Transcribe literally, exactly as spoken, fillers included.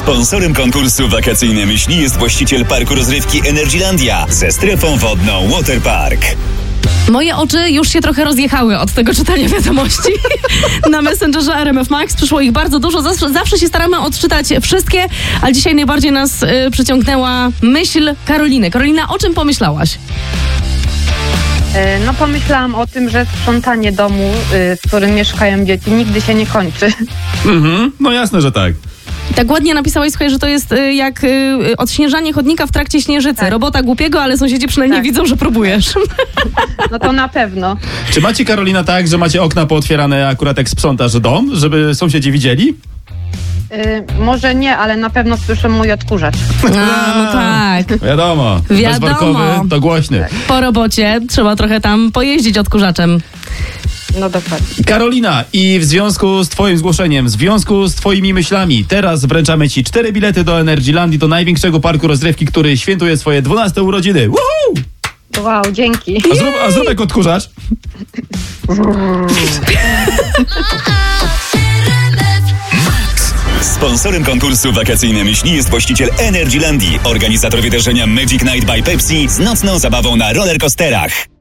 Sponsorem konkursu Wakacyjne Myśli jest właściciel parku rozrywki Energylandia ze strefą wodną Waterpark. Moje oczy już się trochę rozjechały od tego czytania wiadomości. Na Messengerze R M F Max przyszło ich bardzo dużo. Zawsze, zawsze się staramy odczytać wszystkie, ale dzisiaj najbardziej nas y, przyciągnęła myśl Karoliny. Karolina, o czym pomyślałaś? No pomyślałam o tym, że sprzątanie domu, w którym mieszkają dzieci, nigdy się nie kończy. Mhm, no jasne, że tak. Tak ładnie napisałaś, słuchaj, że to jest y, jak y, odśnieżanie chodnika w trakcie śnieżycy. Tak. Robota głupiego, ale sąsiedzi przynajmniej Tak. widzą, że próbujesz. No to na pewno. Czy macie, Karolina, tak, że macie okna pootwierane akurat jak sprzątasz dom, żeby sąsiedzi widzieli? Y, może nie, ale na pewno słyszę mój odkurzacz. A, no tak. Wiadomo. Wiadomo. Bezworkowy to głośny. Po robocie trzeba trochę tam pojeździć odkurzaczem. No dokładnie. Karolina, i w związku z twoim zgłoszeniem, w związku z twoimi myślami, teraz wręczamy ci cztery bilety do Energylandii, do największego parku rozrywki, który świętuje swoje dwunaste urodziny. Woohoo! Wow, dzięki. A zrób, a zrób jak odkurzacz. Sponsorem konkursu Wakacyjne Myśli jest właściciel Energylandii, organizator wydarzenia Magic Night by Pepsi z nocną zabawą na rollercoasterach.